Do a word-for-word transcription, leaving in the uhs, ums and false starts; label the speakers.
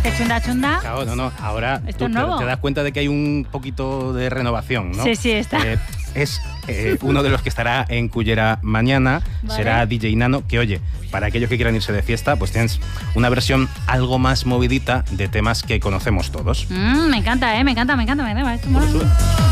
Speaker 1: Este chunda chunda.
Speaker 2: Claro, no, no. Ahora
Speaker 1: ¿Esto
Speaker 2: tú
Speaker 1: es
Speaker 2: te,
Speaker 1: nuevo?
Speaker 2: te das cuenta de que hay un poquito de renovación, ¿no?
Speaker 1: Sí, sí, está.
Speaker 2: Eh, es eh, uno de los que estará en Cullera mañana.
Speaker 1: Vale.
Speaker 2: Será D J Nano, que oye, para aquellos que quieran irse de fiesta, pues tienes una versión algo más movidita de temas que conocemos todos.
Speaker 1: Mm, me encanta, ¿eh? Me encanta, me encanta. Me encanta. Esto mola.
Speaker 2: Sube.